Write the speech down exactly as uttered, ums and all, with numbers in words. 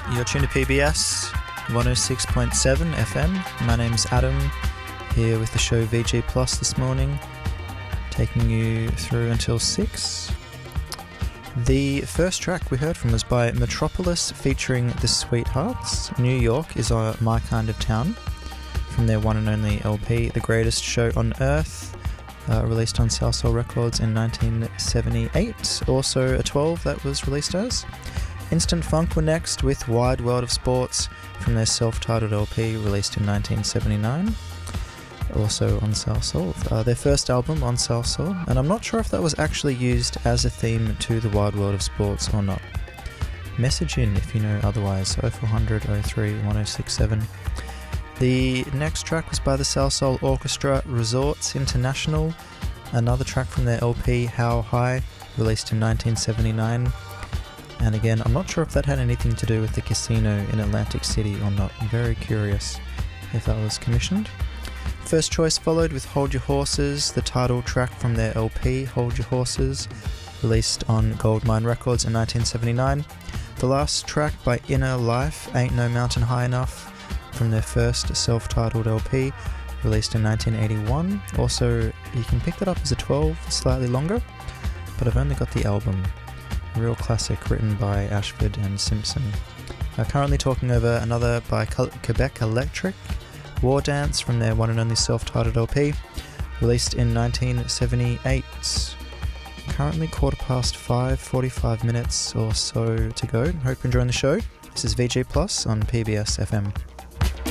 You're tuned to P B S one oh six point seven F M. My name's Adam, here with the show V G Plus this morning, taking you through until six. The first track we heard from was by Metropolis featuring The Sweethearts. New York is uh, my kind of town, from their one and only L P, The Greatest Show on Earth, uh, released on Salsoul Records in nineteen seventy-eight. Also a twelve that was released as. Instant Funk were next with Wide World of Sports from their self-titled L P released in nineteen seventy-nine, also on Salsoul, uh, their first album on Salsoul, and I'm not sure if that was actually used as a theme to the Wide World of Sports or not. Message in if you know otherwise, oh four hundred, oh three, one oh six seven. The next track was by the Salsoul Orchestra, Resorts International, another track from their L P How High, released in nineteen seventy-nine. And again, I'm not sure if that had anything to do with the casino in Atlantic City or not. I'm very curious if that was commissioned. First choice followed with Hold Your Horses, the title track from their L P Hold Your Horses, released on Goldmine Records in nineteen seventy-nine. The last track by Inner Life, Ain't No Mountain High Enough, from their first self-titled L P, released in nineteen eighty-one. Also, you can pick that up as a twelve, slightly longer, but I've only got the album. A real classic written by Ashford and Simpson. Uh, currently talking over another by Quebec Electric, War Dance, from their one and only self-titled L P, released in nineteen seventy-eight. Currently quarter past five, forty-five minutes or so to go. Hope you're enjoying the show. This is V G Plus on P B S F M.